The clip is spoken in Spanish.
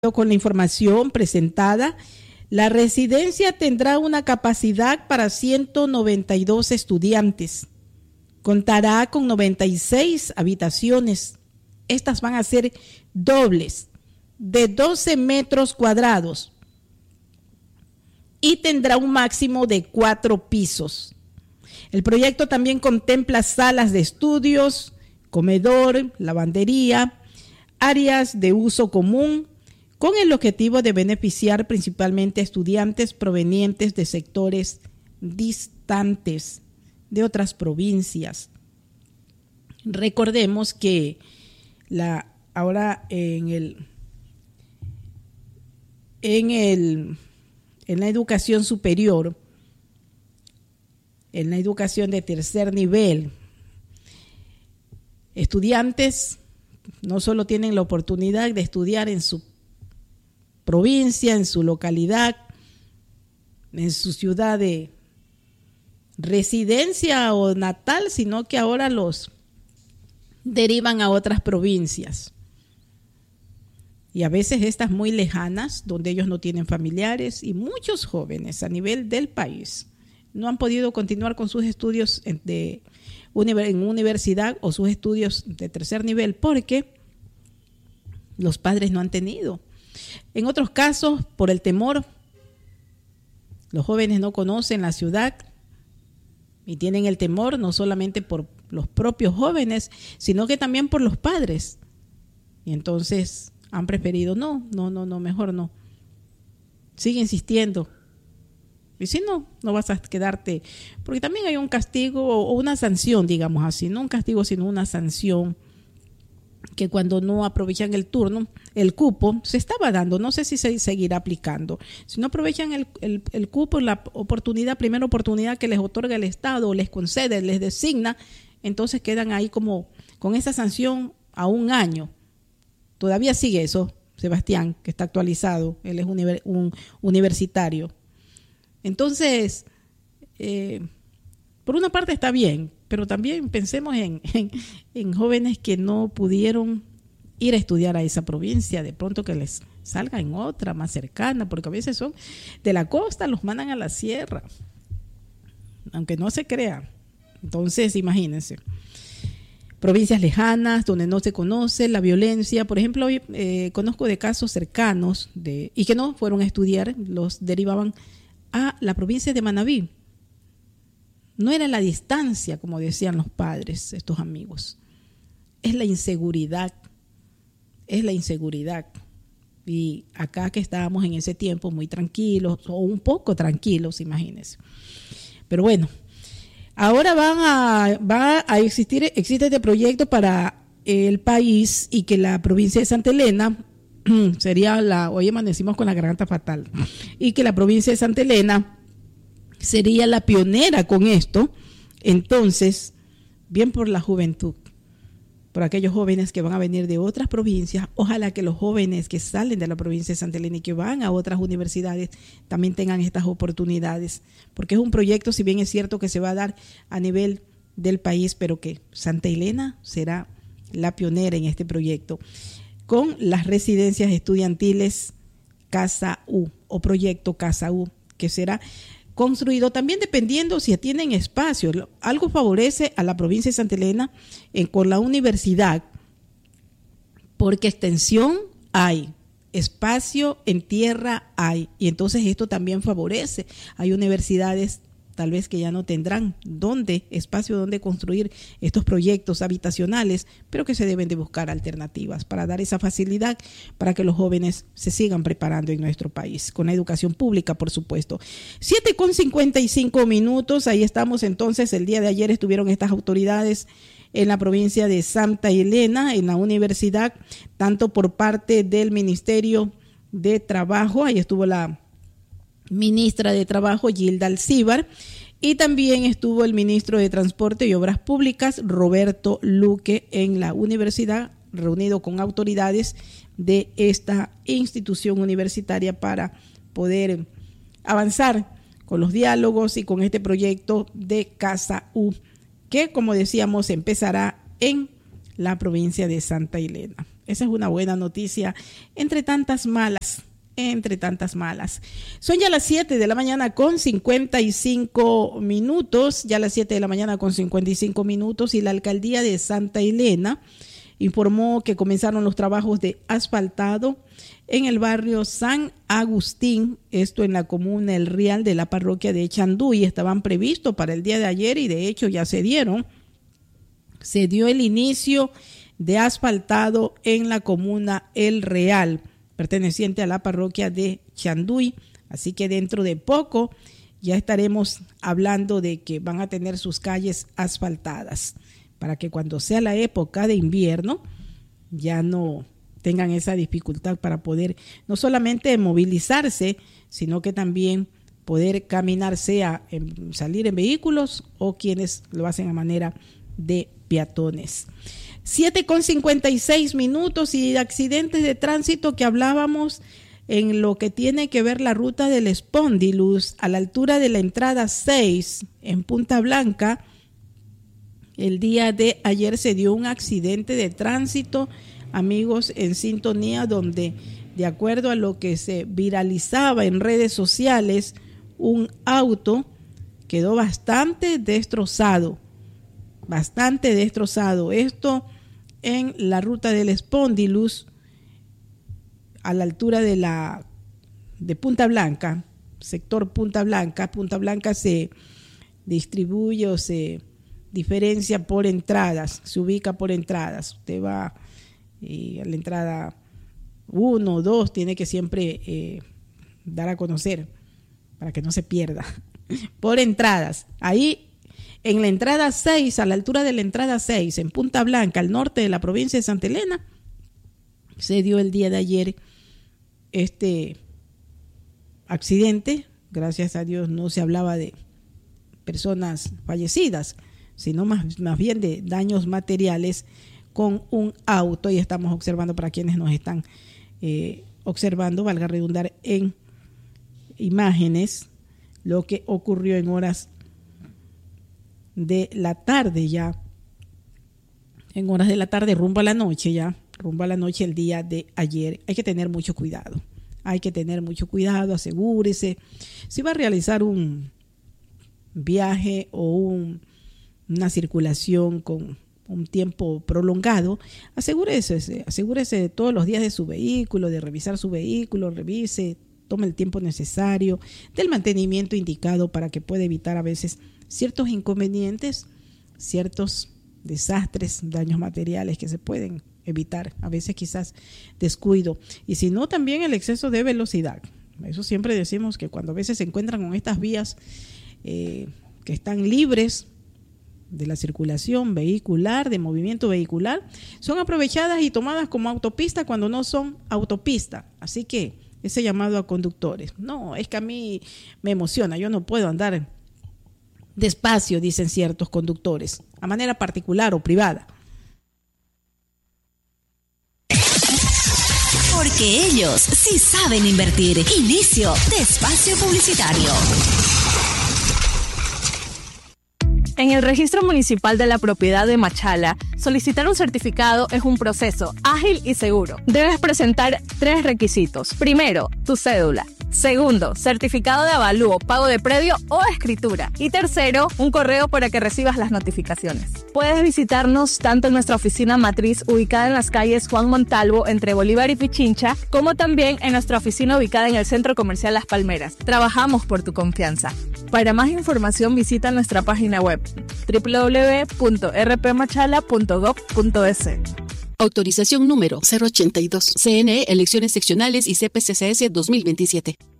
Con la información presentada, la residencia tendrá una capacidad para 192 estudiantes. Contará con 96 habitaciones. Estas van a ser dobles, de 12 metros cuadrados, y tendrá un máximo de 4 pisos. El proyecto también contempla salas de estudios, comedor, lavandería, áreas de uso común, con el objetivo de beneficiar principalmente a estudiantes provenientes de sectores distantes de otras provincias. Recordemos que ahora en la educación superior, en la educación de tercer nivel, estudiantes no solo tienen la oportunidad de estudiar en su provincia, en su localidad, en su ciudad de residencia o natal, sino que ahora los derivan a otras provincias. Y a veces estas muy lejanas, donde ellos no tienen familiares, y muchos jóvenes a nivel del país no han podido continuar con sus estudios en universidad o sus estudios de tercer nivel porque los padres no han tenido. En otros casos, por el temor, los jóvenes no conocen la ciudad y tienen el temor no solamente por los propios jóvenes, sino que también por los padres. Y entonces han preferido, no, mejor no. Sigue insistiendo. Y si no, no vas a quedarte, porque también hay un castigo o una sanción, digamos así, no un castigo, sino una sanción, que cuando no aprovechan el turno, el cupo, se estaba dando, no sé si se seguirá aplicando. Si no aprovechan el cupo, la oportunidad, primera oportunidad que les otorga el Estado, o les concede, les designa, entonces quedan ahí como con esa sanción a un año. Todavía sigue eso, Sebastián, que está actualizado, él es un universitario. Entonces, por una parte está bien, pero también pensemos en jóvenes que no pudieron ir a estudiar a esa provincia, de pronto que les salga en otra más cercana, porque a veces son de la costa, los mandan a la sierra, aunque no se crea. Entonces, imagínense, provincias lejanas donde no se conoce la violencia. Por ejemplo, conozco de casos cercanos y que no fueron a estudiar, los derivaban a la provincia de Manabí. No era la distancia, como decían los padres, estos amigos. Es la inseguridad. Y acá que estábamos en ese tiempo muy tranquilos, o un poco tranquilos, imagínense. Pero bueno, ahora existe este proyecto para el país y que la provincia de Santa Elena hoy amanecimos con la garganta fatal, y que la provincia de Santa Elena sería la pionera con esto. Entonces, bien por la juventud, por aquellos jóvenes que van a venir de otras provincias, ojalá que los jóvenes que salen de la provincia de Santa Elena y que van a otras universidades también tengan estas oportunidades, porque es un proyecto, si bien es cierto que se va a dar a nivel del país, pero que Santa Elena será la pionera en este proyecto, con las residencias estudiantiles Casa U o proyecto Casa U, que será construido también dependiendo si tienen espacio. Algo favorece a la provincia de Santa Elena con la universidad, porque extensión hay, espacio en tierra hay, y entonces esto también favorece. Hay universidades tal vez que ya no tendrán espacio donde construir estos proyectos habitacionales, pero que se deben de buscar alternativas para dar esa facilidad para que los jóvenes se sigan preparando en nuestro país, con la educación pública, por supuesto. 7:55, ahí estamos entonces. El día de ayer estuvieron estas autoridades en la provincia de Santa Elena, en la universidad, tanto por parte del Ministerio de Trabajo, ahí estuvo la ministra de Trabajo, Gilda Alcíbar, y también estuvo el ministro de Transporte y Obras Públicas, Roberto Luque, en la universidad, reunido con autoridades de esta institución universitaria para poder avanzar con los diálogos y con este proyecto de Casa U, que, como decíamos, empezará en la provincia de Santa Elena. esa es una buena noticia entre tantas malas. Son ya las 7 de la mañana con 55 minutos, ya las 7 de la mañana con 55 minutos, y la alcaldía de Santa Elena informó que comenzaron los trabajos de asfaltado en el barrio San Agustín, esto en la comuna El Real de la parroquia de Chanduy. Estaban previstos para el día de ayer y de hecho ya se dieron. Se dio el inicio de asfaltado en la comuna El Real, perteneciente a la parroquia de Chanduy. Así que dentro de poco ya estaremos hablando de que van a tener sus calles asfaltadas, para que cuando sea la época de invierno ya no tengan esa dificultad para poder no solamente movilizarse, sino que también poder caminar, sea salir en vehículos o quienes lo hacen a manera de peatones. 7:56 minutos, y de accidentes de tránsito que hablábamos en lo que tiene que ver la ruta del Espóndilus a la altura de la entrada 6 en Punta Blanca. El día de ayer se dio un accidente de tránsito, amigos en sintonía, donde de acuerdo a lo que se viralizaba en redes sociales, un auto quedó bastante destrozado. Esto en la ruta del Espóndilus a la altura de Punta Blanca, sector Punta Blanca. Punta Blanca se distribuye o se diferencia por entradas, se ubica por entradas. Usted va a la entrada 1 o 2, tiene que siempre dar a conocer para que no se pierda. Por entradas. Ahí en la entrada 6, a la altura de la entrada 6, en Punta Blanca, al norte de la provincia de Santa Elena, se dio el día de ayer este accidente. Gracias a Dios no se hablaba de personas fallecidas, sino más bien de daños materiales con un auto, y estamos observando, para quienes nos están observando, valga redundar, en imágenes, lo que ocurrió en horas de la tarde rumbo a la noche el día de ayer. Hay que tener mucho cuidado, asegúrese. Si va a realizar un viaje o una circulación con un tiempo prolongado, asegúrese todos los días de su vehículo, de revisar su vehículo, tome el tiempo necesario del mantenimiento indicado para que pueda evitar a veces ciertos inconvenientes, ciertos desastres, daños materiales que se pueden evitar, a veces quizás descuido, y si no, también el exceso de velocidad. Eso siempre decimos, que cuando a veces se encuentran con estas vías que están libres de la circulación vehicular, de movimiento vehicular, son aprovechadas y tomadas como autopista cuando no son autopista. Así que ese llamado a conductores: no, es que a mí me emociona, yo no puedo andar despacio, dicen ciertos conductores, a manera particular o privada. Porque ellos sí saben invertir. Inicio de espacio publicitario. En el Registro Municipal de la Propiedad de Machala, solicitar un certificado es un proceso ágil y seguro. Debes presentar 3 requisitos. Primero, tu cédula. Segundo, certificado de avalúo, pago de predio o escritura. Y tercero, un correo para que recibas las notificaciones. Puedes visitarnos tanto en nuestra oficina matriz ubicada en las calles Juan Montalvo entre Bolívar y Pichincha, como también en nuestra oficina ubicada en el Centro Comercial Las Palmeras. Trabajamos por tu confianza. Para más información visita nuestra página web www.rpmachala.gov.es. Autorización número 082. CNE, Elecciones Seccionales y CPCCS 2027.